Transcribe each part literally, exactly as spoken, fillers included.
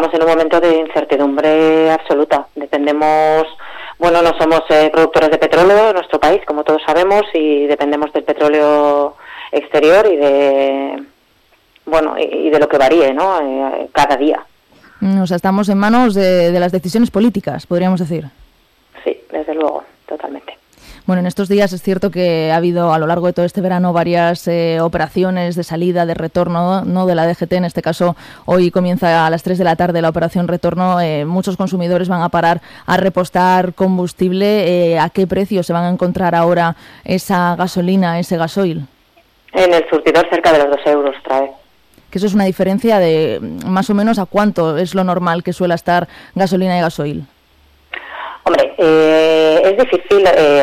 estamos en un momento de incertidumbre absoluta. Dependemos, bueno, no somos eh, productores de petróleo en nuestro país, como todos sabemos, y dependemos del petróleo exterior y de, bueno, y de lo que varíe, ¿no? Eh, cada día. O sea, estamos en manos de, de las decisiones políticas, podríamos decir. Sí, desde luego, totalmente. Bueno, en estos días es cierto que ha habido a lo largo de todo este verano varias eh, operaciones de salida, de retorno, no de la D G T. En este caso, hoy comienza a las tres de la tarde la operación retorno. Eh, muchos consumidores van a parar a repostar combustible. Eh, ¿A qué precio se van a encontrar ahora esa gasolina, ese gasoil? En el surtidor cerca de los dos euros otra vez. Que eso es una diferencia de más o menos a cuánto es lo normal que suele estar gasolina y gasoil. Hombre, eh, es difícil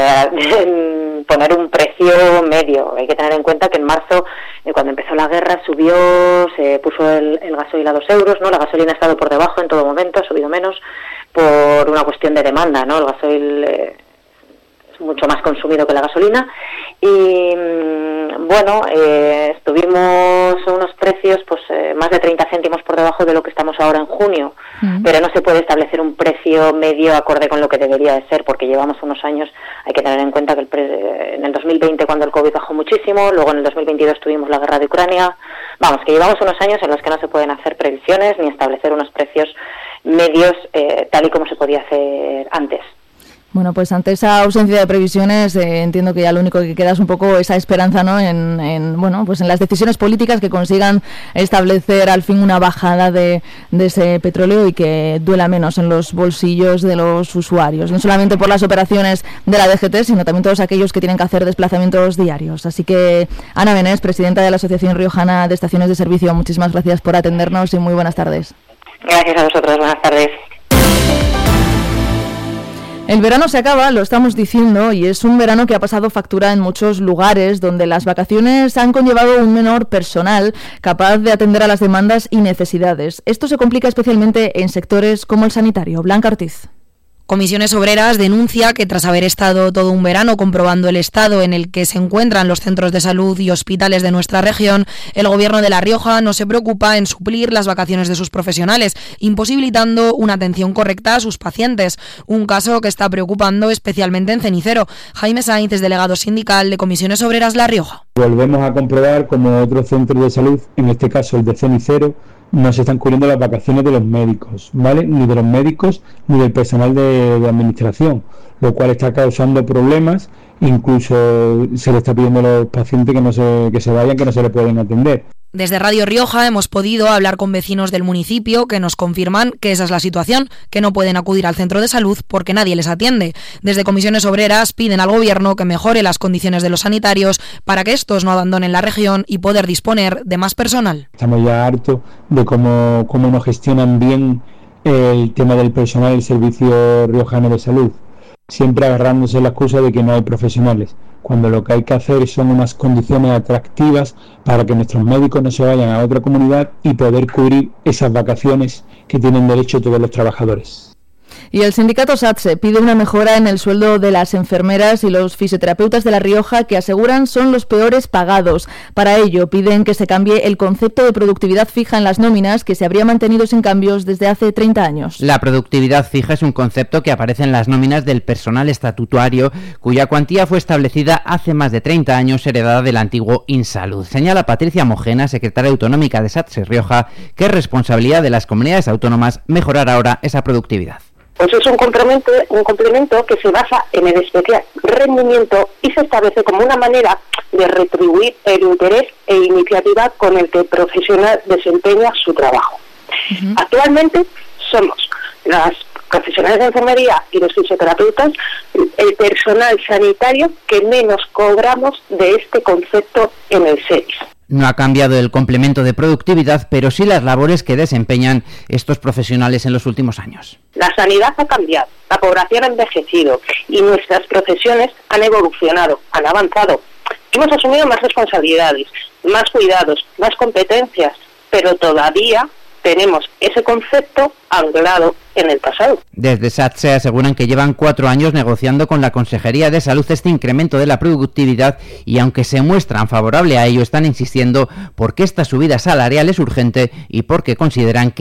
eh, poner un precio medio. Hay que tener en cuenta que en marzo, eh, cuando empezó la guerra, subió, se puso el, el gasoil a dos euros, ¿no? La gasolina ha estado por debajo en todo momento, ha subido menos por una cuestión de demanda, ¿no? El gasoil eh, es mucho más consumido que la gasolina. Y bueno, eh, estuvimos a unos precios pues eh, más de treinta céntimos por debajo de lo que estamos ahora en junio, mm. pero no se puede establecer un precio medio acorde con lo que debería de ser, porque llevamos unos años. Hay que tener en cuenta que el pre- en el dos mil veinte, cuando el COVID bajó muchísimo, luego en el dos mil veintidós tuvimos la guerra de Ucrania, vamos, que llevamos unos años en los que no se pueden hacer previsiones ni establecer unos precios medios eh, tal y como se podía hacer antes. Bueno, pues ante esa ausencia de previsiones, eh, entiendo que ya lo único que queda es un poco esa esperanza, ¿no? En, en bueno, pues en las decisiones políticas que consigan establecer al fin una bajada de, de ese petróleo y que duela menos en los bolsillos de los usuarios, no solamente por las operaciones de la D G T, sino también todos aquellos que tienen que hacer desplazamientos diarios. Así que, Ana Benés, presidenta de la Asociación Riojana de Estaciones de Servicio, muchísimas gracias por atendernos y muy buenas tardes. Gracias a vosotros, buenas tardes. El verano se acaba, lo estamos diciendo, y es un verano que ha pasado factura en muchos lugares donde las vacaciones han conllevado un menor personal capaz de atender a las demandas y necesidades. Esto se complica especialmente en sectores como el sanitario. Blanca Ortiz. Comisiones Obreras denuncia que tras haber estado todo un verano comprobando el estado en el que se encuentran los centros de salud y hospitales de nuestra región, el Gobierno de La Rioja no se preocupa en suplir las vacaciones de sus profesionales, imposibilitando una atención correcta a sus pacientes, un caso que está preocupando especialmente en Cenicero. Jaime Sainz es delegado sindical de Comisiones Obreras La Rioja. Volvemos a comprobar como otros centros de salud, en este caso el de Cenicero, no se están cubriendo las vacaciones de los médicos, ¿vale? Ni de los médicos ni del personal de, de administración, lo cual está causando problemas. Incluso se le está pidiendo a los pacientes que no se, que se vayan, que no se le pueden atender. Desde Radio Rioja hemos podido hablar con vecinos del municipio que nos confirman que esa es la situación, que no pueden acudir al centro de salud porque nadie les atiende. Desde Comisiones Obreras piden al Gobierno que mejore las condiciones de los sanitarios para que estos no abandonen la región y poder disponer de más personal. Estamos ya hartos de cómo, cómo no gestionan bien el tema del personal del Servicio Riojano de Salud, siempre agarrándose la excusa de que no hay profesionales, cuando lo que hay que hacer son unas condiciones atractivas para que nuestros médicos no se vayan a otra comunidad y poder cubrir esas vacaciones que tienen derecho todos los trabajadores. Y el sindicato SATSE pide una mejora en el sueldo de las enfermeras y los fisioterapeutas de La Rioja, que aseguran son los peores pagados. Para ello piden que se cambie el concepto de productividad fija en las nóminas, que se habría mantenido sin cambios desde hace treinta años. La productividad fija es un concepto que aparece en las nóminas del personal estatutario, cuya cuantía fue establecida hace más de treinta años, heredada del antiguo Insalud. Señala Patricia Mojena, secretaria autonómica de SATSE Rioja, que es responsabilidad de las comunidades autónomas mejorar ahora esa productividad. Pues es un complemento, un complemento que se basa en el especial rendimiento y se establece como una manera de retribuir el interés e iniciativa con el que el profesional desempeña su trabajo. Uh-huh. Actualmente somos las profesionales de enfermería y los fisioterapeutas el personal sanitario que menos cobramos de este concepto en el S E I S. No ha cambiado el complemento de productividad, pero sí las labores que desempeñan estos profesionales en los últimos años. La sanidad ha cambiado, la población ha envejecido y nuestras profesiones han evolucionado, han avanzado. Hemos asumido más responsabilidades, más cuidados, más competencias, pero todavía tenemos ese concepto anclado en el pasado. Desde SATSE aseguran que llevan cuatro años negociando con la Consejería de Salud este incremento de la productividad y aunque se muestran favorable a ello, están insistiendo porque esta subida salarial es urgente y porque consideran que